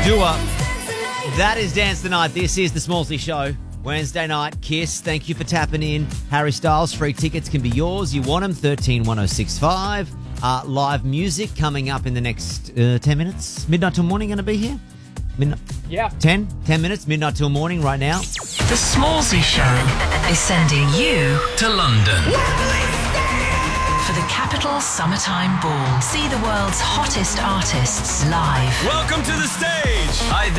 Dua. That is Dance the Night. This is the Smallsy Show. Wednesday night, Kiss. Thank you for tapping in. Harry Styles, free tickets can be yours. You want them, 131065. Live music coming up in the next 10 minutes. Midnight till morning going to be here? Midnight? Yeah. 10 minutes, midnight till morning right now. The Smallsy Show is sending you to London for the Capital Summertime Ball. See the world's hottest artists live. Welcome to the stage.